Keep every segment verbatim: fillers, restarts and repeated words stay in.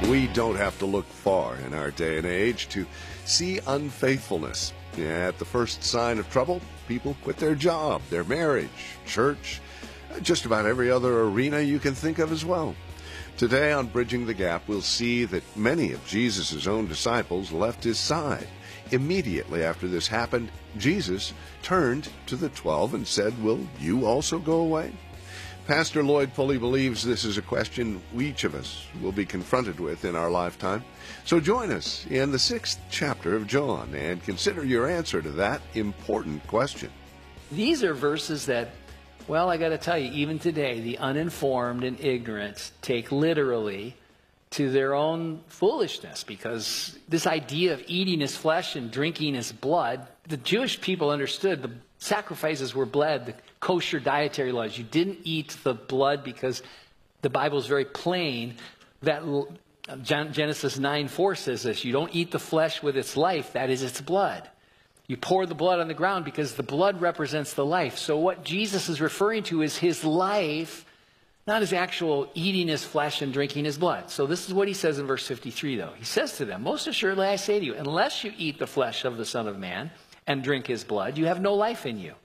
We don't have to look far in our day and age to see unfaithfulness. At the first sign of trouble, people quit their job, their marriage, church, just about every other arena you can think of as well. Today on Bridging the Gap, we'll see that many of Jesus' own disciples left his side. Immediately after this happened, Jesus turned to the twelve and said, "Will you also go away?" Pastor Lloyd fully believes this is a question each of us will be confronted with in our lifetime. So join us in the sixth chapter of John and consider your answer to that important question. These are verses that, well, I got to tell you, even today, the uninformed and ignorant take literally to their own foolishness, because this idea of eating his flesh and drinking his blood, the Jewish people understood the sacrifices were bled, the kosher dietary laws. You didn't eat the blood because the Bible is very plain. That Genesis nine four says this: you don't eat the flesh with its life, that is its blood. You pour the blood on the ground because the blood represents the life. So what Jesus is referring to is his life, not his actual eating his flesh and drinking his blood. So this is what he says in verse fifty-three, though. He says to them, "Most assuredly I say to you, unless you eat the flesh of the Son of Man and drink his blood, you have no life in you."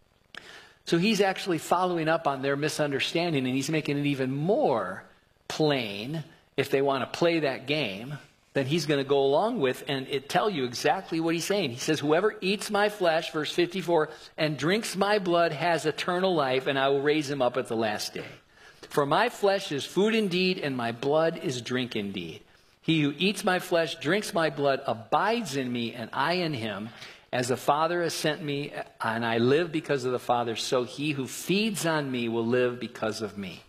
So he's actually following up on their misunderstanding, and he's making it even more plain. If they want to play that game, then he's going to go along with and it tell you exactly what he's saying. He says, "Whoever eats my flesh," verse fifty-four, "and drinks my blood has eternal life, and I will raise him up at the last day. For my flesh is food indeed, and my blood is drink indeed. He who eats my flesh, drinks my blood, abides in me, and I in him. As the Father has sent me, and I live because of the Father, so he who feeds on me will live because of me."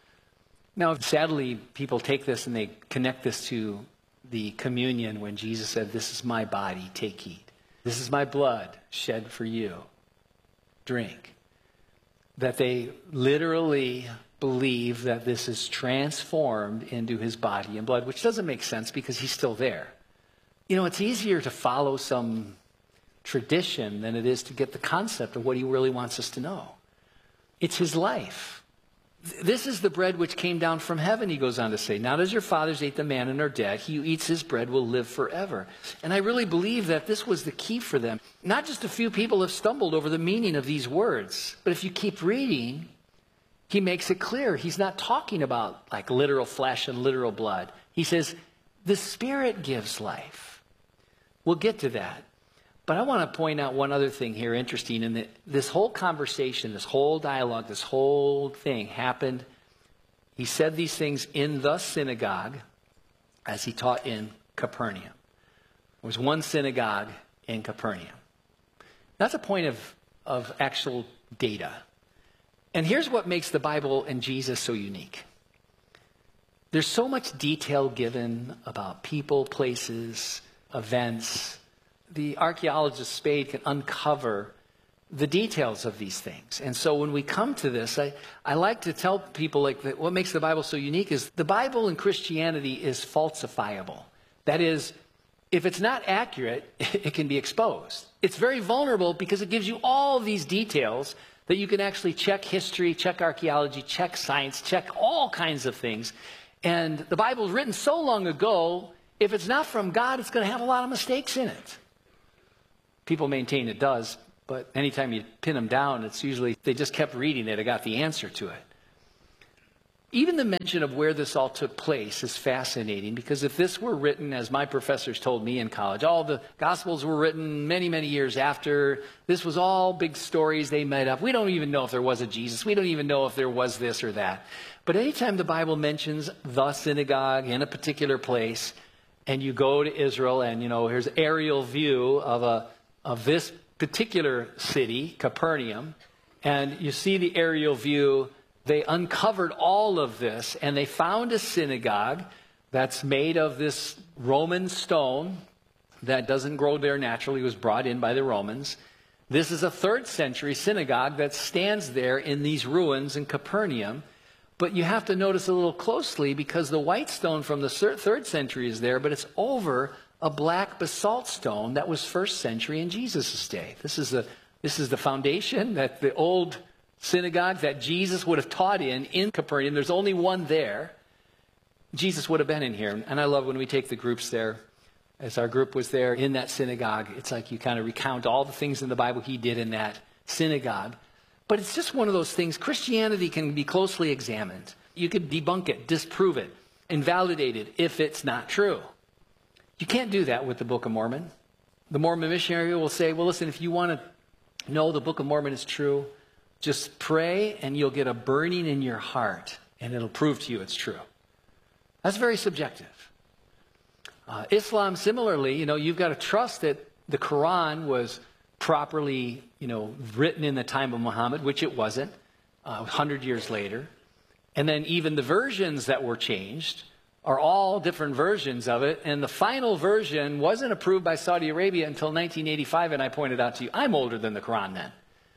Now, sadly, people take this and they connect this to the communion when Jesus said, "This is my body, take, eat. This is my blood shed for you. Drink." That they literally believe that this is transformed into his body and blood, which doesn't make sense because he's still there. You know, it's easier to follow some tradition than it is to get the concept of what he really wants us to know. It's his life. This is the bread which came down from heaven, he goes on to say. Not as your fathers ate the manna and are dead, he who eats his bread will live forever. And I really believe that this was the key for them. Not just a few people have stumbled over the meaning of these words, but if you keep reading, he makes it clear. He's not talking about like literal flesh and literal blood. He says, the Spirit gives life. We'll get to that. But I want to point out one other thing here interesting, in that this whole conversation, this whole dialogue, this whole thing happened. He said these things in the synagogue as he taught in Capernaum. There was one synagogue in Capernaum. That's a point of, of actual data. And here's what makes the Bible and Jesus so unique. There's so much detail given about people, places, events. The archaeologist Spade can uncover the details of these things. And so when we come to this, I, I like to tell people like that what makes the Bible so unique is the Bible and Christianity is falsifiable. That is, if it's not accurate, it can be exposed. It's very vulnerable because it gives you all these details that you can actually check history, check archaeology, check science, check all kinds of things. And the Bible was written so long ago, if it's not from God, it's going to have a lot of mistakes in it. People maintain it does, but anytime you pin them down, it's usually they just kept reading it. I got the answer to it. Even the mention of where this all took place is fascinating, because if this were written, as my professors told me in college, all the Gospels were written many, many years after. This was all big stories they made up. We don't even know if there was a Jesus. We don't even know if there was this or that. But anytime the Bible mentions the synagogue in a particular place, and you go to Israel, and, you know, here's an aerial view of a of this particular city, Capernaum, and you see the aerial view. They uncovered all of this, and they found a synagogue that's made of this Roman stone that doesn't grow there naturally. It was brought in by the Romans. This is a third century synagogue that stands there in these ruins in Capernaum. But you have to notice a little closely, because the white stone from the third century is there, but it's over a black basalt stone that was first century in Jesus' day. This is, a, this is the foundation that the old synagogue that Jesus would have taught in, in Capernaum. There's only one there. Jesus would have been in here. And I love when we take the groups there. As our group was there in that synagogue, it's like you kind of recount all the things in the Bible he did in that synagogue. But it's just one of those things. Christianity can be closely examined. You could debunk it, disprove it, invalidate it if it's not true. You can't do that with the Book of Mormon. The Mormon missionary will say, well, listen, if you want to know the Book of Mormon is true, just pray and you'll get a burning in your heart and it'll prove to you it's true. That's very subjective. Uh, Islam, similarly, you know, you've got to trust that the Quran was properly, you know, written in the time of Muhammad, which it wasn't, uh, one hundred years later. And then even the versions that were changed are all different versions of it. And the final version wasn't approved by Saudi Arabia until nineteen eighty-five, and I pointed out to you, I'm older than the Quran then.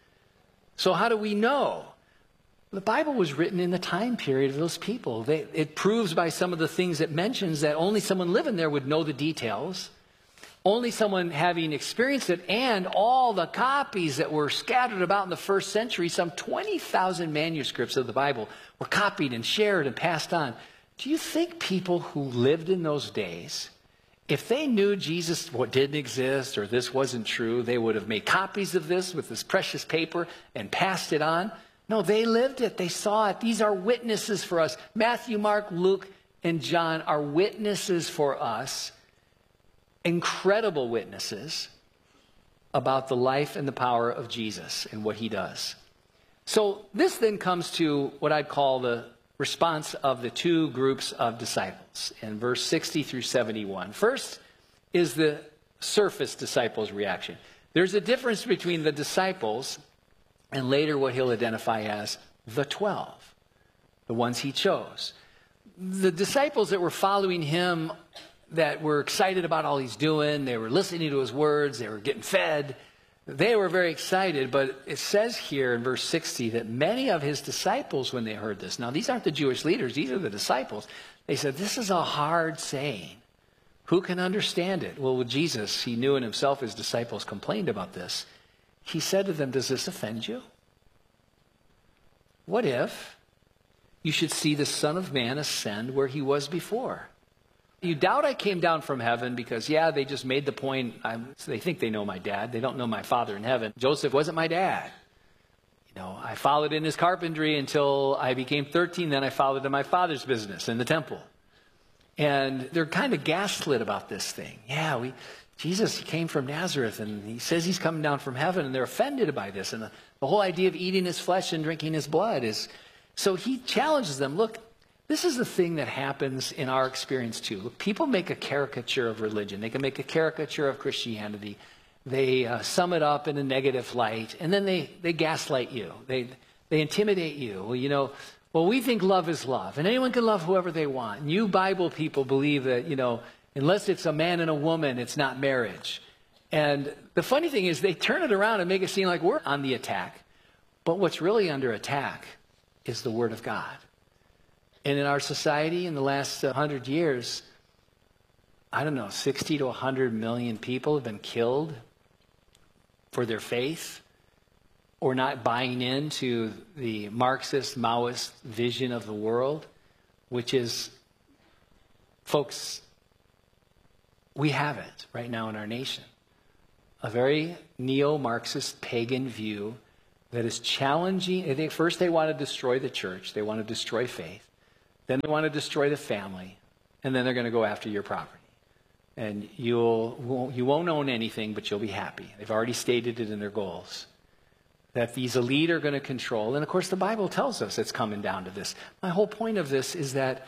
So how do we know? The Bible was written in the time period of those people. They, it proves by some of the things it mentions that only someone living there would know the details. Only someone having experienced it, and all the copies that were scattered about in the first century, some twenty thousand manuscripts of the Bible were copied and shared and passed on. Do you think people who lived in those days, if they knew Jesus what didn't exist or this wasn't true, they would have made copies of this with this precious paper and passed it on? No, they lived it. They saw it. These are witnesses for us. Matthew, Mark, Luke, and John are witnesses for us, incredible witnesses about the life and the power of Jesus and what he does. So this then comes to what I'd call the response of the two groups of disciples in verse sixty through seventy-one. First is the surface disciples' reaction. There's a difference between the disciples and later what he'll identify as the twelve, the ones he chose. The disciples that were following him, that were excited about all he's doing, they were listening to his words, they were getting fed, they were very excited. But it says here in verse sixty that many of his disciples, when they heard this, now these aren't the Jewish leaders, these are the disciples, they said, this is a hard saying. Who can understand it? Well, with Jesus, he knew in himself his disciples complained about this. He said to them, does this offend you? What if you should see the Son of Man ascend where he was before? You doubt I came down from heaven because, yeah, they just made the point. I'm, they think they know my dad. They don't know my Father in heaven. Joseph wasn't my dad. You know, I followed in his carpentry until I became thirteen. Then I followed in my father's business in the temple. And they're kind of gaslit about this thing. Yeah, we... Jesus, he came from Nazareth, and he says he's coming down from heaven, and they're offended by this. And the, the whole idea of eating his flesh and drinking his blood is... So he challenges them, look, this is the thing that happens in our experience too. Look, people make a caricature of religion. They can make a caricature of Christianity. They uh, sum it up in a negative light, and then they, they gaslight you. They, they intimidate you. Well, you know, well, we think love is love, and anyone can love whoever they want. And you Bible people believe that, you know, unless it's a man and a woman, it's not marriage. And the funny thing is they turn it around and make it seem like we're on the attack. But what's really under attack is the Word of God. And in our society in the last one hundred years, I don't know, sixty to one hundred million people have been killed for their faith or not buying into the Marxist, Maoist vision of the world, which is, folks, we have it right now in our nation. A very neo-Marxist pagan view that is challenging. I think first they want to destroy the church. They want to destroy faith. Then they want to destroy the family. And then they're going to go after your property. And you'll, you won't own anything, but you'll be happy. They've already stated it in their goals. That these elite are going to control. And of course the Bible tells us it's coming down to this. My whole point of this is that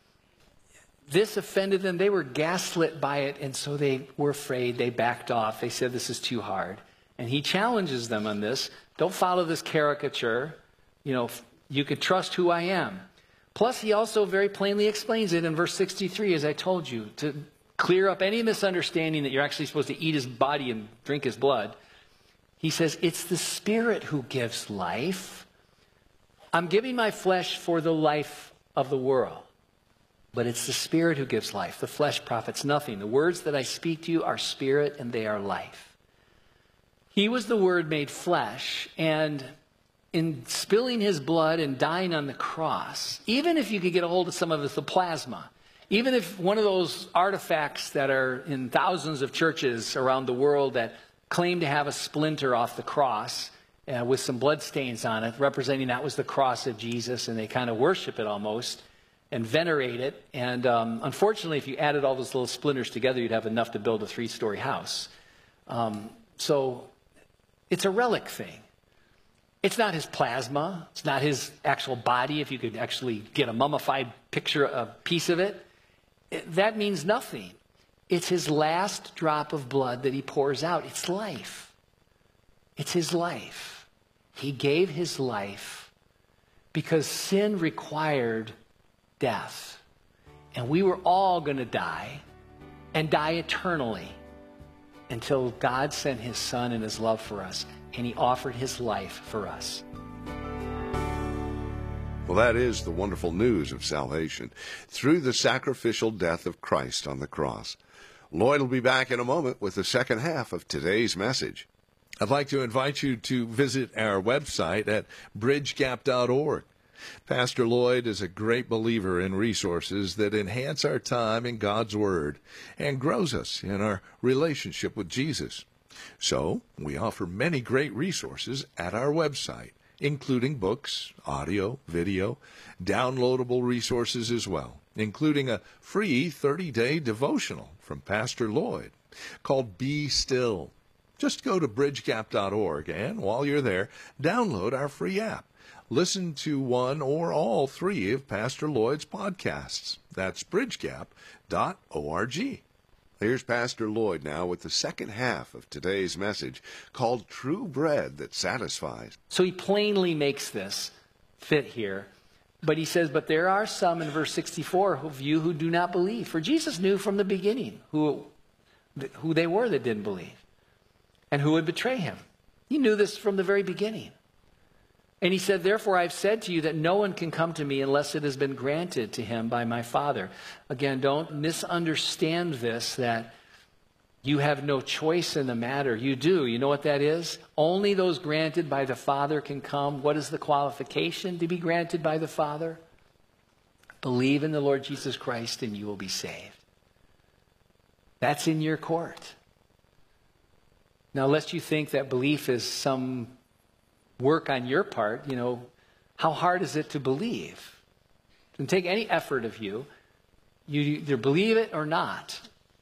this offended them. They were gaslit by it, and so they were afraid. They backed off. They said, this is too hard. And he challenges them on this. Don't follow this caricature. You know, you can trust who I am. Plus, he also very plainly explains it in verse sixty-three, as I told you, to clear up any misunderstanding that you're actually supposed to eat his body and drink his blood. He says, it's the Spirit who gives life. I'm giving my flesh for the life of the world. But it's the Spirit who gives life. The flesh profits nothing. The words that I speak to you are spirit and they are life. He was the Word made flesh, and in spilling his blood and dying on the cross, even if you could get a hold of some of the plasma, Even if one of those artifacts that are in thousands of churches around the world that claim to have a splinter off the cross uh, with some blood stains on it, representing that was the cross of Jesus, and they kind of worship it almost and venerate it. And um, unfortunately, if you added all those little splinters together, you'd have enough to build a three-story house. Um, so it's a relic thing. It's not his plasma. It's not his actual body. If you could actually get a mummified picture, a piece of it, it that means nothing. It's his last drop of blood that he pours out. It's life. It's his life. He gave his life because sin required death. And we were all going to die and die eternally until God sent his Son and his love for us, and he offered his life for us. Well, that is the wonderful news of salvation through the sacrificial death of Christ on the cross. Lloyd will be back in a moment with the second half of today's message. I'd like to invite you to visit our website at bridge gap dot org. Pastor Lloyd is a great believer in resources that enhance our time in God's Word and grows us in our relationship with Jesus. So, we offer many great resources at our website, including books, audio, video, downloadable resources as well, including a free thirty-day devotional from Pastor Lloyd called Be Still. Just go to bridge gap dot org and, while you're there, download our free app. Listen to one or all three of Pastor Lloyd's podcasts. That's bridge gap dot org. Here's Pastor Lloyd now with the second half of today's message called True Bread That Satisfies. So he plainly makes this fit here. But he says, but there are some in verse sixty-four of you who do not believe. For Jesus knew from the beginning who, who they were that didn't believe and who would betray him. He knew this from the very beginning. And he said, therefore, I've said to you that no one can come to me unless it has been granted to him by my Father. Again, don't misunderstand this, that you have no choice in the matter. You do. You know what that is? Only those granted by the Father can come. What is the qualification to be granted by the Father? Believe in the Lord Jesus Christ and you will be saved. That's in your court. Now, lest you think that belief is some work on your part, you know, how hard is it to believe? It doesn't take any effort of you. You either believe it or not.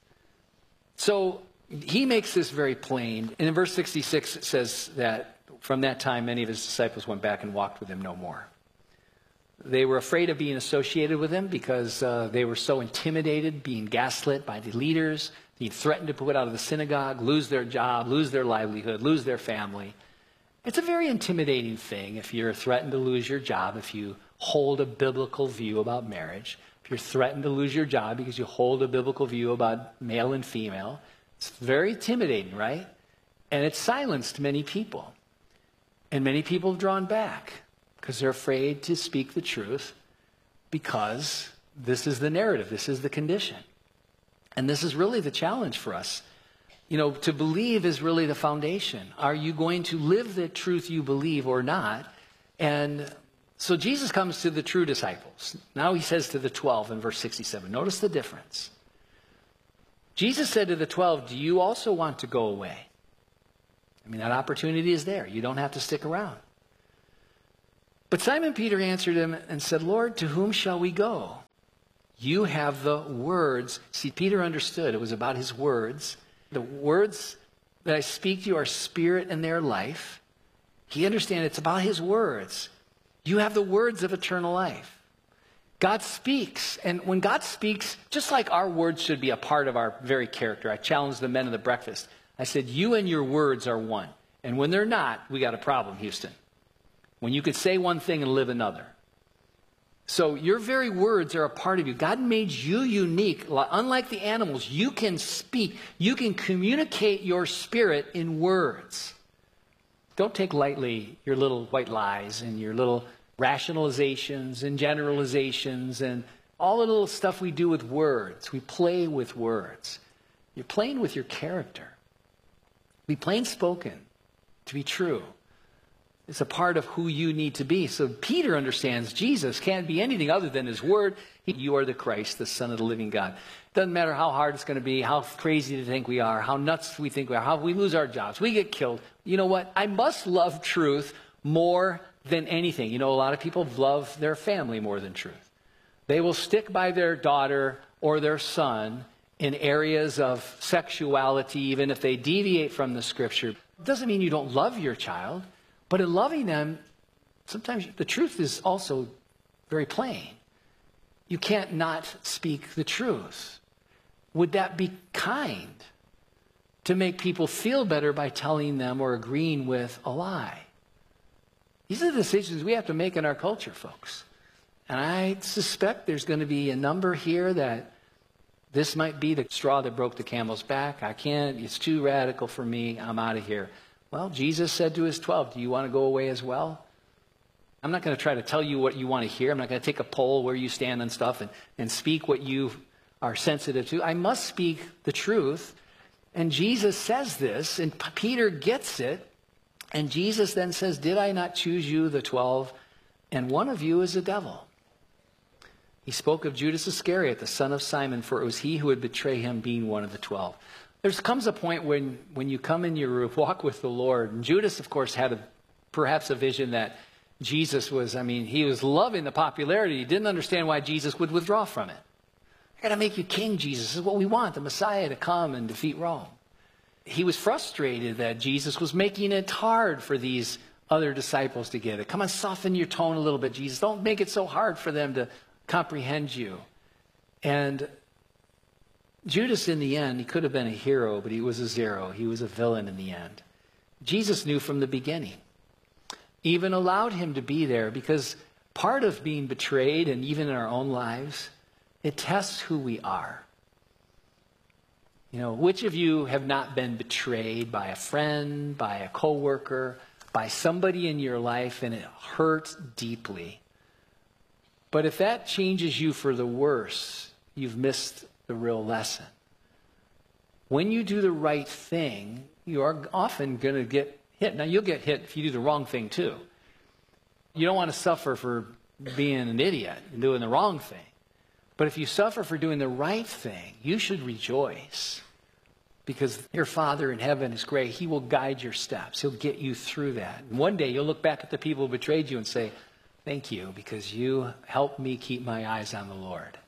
So he makes this very plain. And in verse sixty-six, it says that from that time, many of his disciples went back and walked with him no more. They were afraid of being associated with him because uh, they were so intimidated, being gaslit by the leaders, being threatened to put out of the synagogue, lose their job, lose their livelihood, lose their family. It's a very intimidating thing if you're threatened to lose your job, if you hold a biblical view about marriage. If you're threatened to lose your job because you hold a biblical view about male and female. It's very intimidating, right? And it's silenced many people. And many people have drawn back because they're afraid to speak the truth because this is the narrative, this is the condition. And this is really the challenge for us. You know, to believe is really the foundation. Are you going to live the truth you believe or not? And so Jesus comes to the true disciples. Now he says to the twelve in verse sixty-seven. Notice the difference. Jesus said to the twelve, do you also want to go away? I mean, that opportunity is there. You don't have to stick around. But Simon Peter answered him and said, Lord, to whom shall we go? You have the words. See, Peter understood it was about his words. The words that I speak to you are spirit and their life. He understands it's about his words. You have the words of eternal life. God speaks. And when God speaks, just like our words should be a part of our very character, I challenged the men of the breakfast. I said, you and your words are one. And when they're not, we got a problem, Houston. When you could say one thing and live another. So your very words are a part of you. God made you unique. Unlike the animals, you can speak. You can communicate your spirit in words. Don't take lightly your little white lies and your little rationalizations and generalizations and all the little stuff we do with words. We play with words. You're playing with your character. Be plain spoken to be true. It's a part of who you need to be. So Peter understands Jesus can't be anything other than his word. He, you are the Christ, the Son of the living God. Doesn't matter how hard it's going to be, how crazy to think we are, how nuts we think we are, how we lose our jobs, we get killed. You know what? I must love truth more than anything. You know, a lot of people love their family more than truth. They will stick by their daughter or their son in areas of sexuality, even if they deviate from the scripture. It doesn't mean you don't love your child, but in loving them, sometimes the truth is also very plain. You can't not speak the truth. Would that be kind to make people feel better by telling them or agreeing with a lie? These are the decisions we have to make in our culture, folks. And I suspect there's going to be a number here that this might be the straw that broke the camel's back. I can't, it's too radical for me. I'm out of here. Well, Jesus said to his twelve, do you want to go away as well? I'm not going to try to tell you what you want to hear. I'm not going to take a poll where you stand on stuff and, and speak what you are sensitive to. I must speak the truth. And Jesus says this, and Peter gets it. And Jesus then says, did I not choose you, the twelve, and one of you is a devil? He spoke of Judas Iscariot, the son of Simon, for it was he who would betray him, being one of the twelve. There comes a point when, when you come in your walk with the Lord, and Judas, of course, had a, perhaps a vision that Jesus was, I mean, he was loving the popularity. He didn't understand why Jesus would withdraw from it. I got to make you king, Jesus. This is what we want, the Messiah to come and defeat Rome. He was frustrated that Jesus was making it hard for these other disciples to get it. Come on, soften your tone a little bit, Jesus. Don't make it so hard for them to comprehend you. And Judas, in the end, he could have been a hero, but he was a zero. He was a villain in the end. Jesus knew from the beginning. Even allowed him to be there because part of being betrayed, and even in our own lives, it tests who we are. You know, which of you have not been betrayed by a friend, by a coworker, by somebody in your life, and it hurts deeply? But if that changes you for the worse, you've missed the real lesson. When you do the right thing, you are often going to get hit. Now, you'll get hit if you do the wrong thing, too. You don't want to suffer for being an idiot and doing the wrong thing. But if you suffer for doing the right thing, you should rejoice. Because your Father in heaven is great. He will guide your steps. He'll get you through that. And one day, you'll look back at the people who betrayed you and say, thank you, because you helped me keep my eyes on the Lord.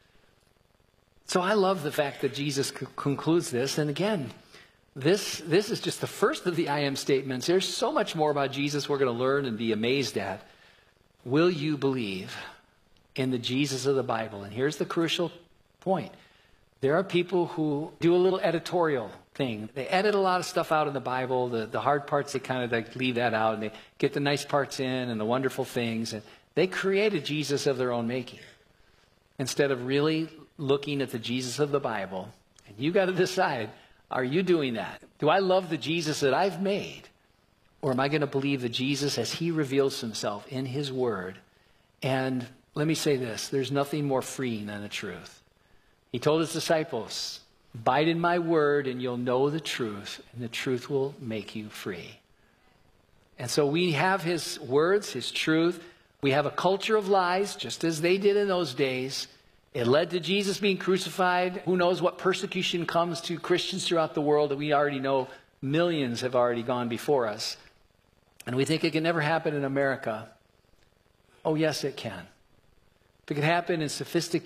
So I love the fact that Jesus c- concludes this. And again, this, this is just the first of the I am statements. There's so much more about Jesus we're going to learn and be amazed at. Will you believe in the Jesus of the Bible? And here's the crucial point. There are people who do a little editorial thing. They edit a lot of stuff out in the Bible. The, the hard parts, they kind of like leave that out. And they get the nice parts in and the wonderful things. And they created Jesus of their own making. Instead of really looking at the Jesus of the Bible. And you got to decide, are you doing that? Do I love the Jesus that I've made? Or am I going to believe the Jesus as he reveals himself in his word? And let me say this, there's nothing more freeing than the truth. He told his disciples, abide in my word and you'll know the truth, and the truth will make you free. And so we have his words, his truth. We have a culture of lies, just as they did in those days. It led to Jesus being crucified. Who knows what persecution comes to Christians throughout the world that we already know millions have already gone before us. And we think it can never happen in America. Oh, yes, it can. If it could happen in sophisticated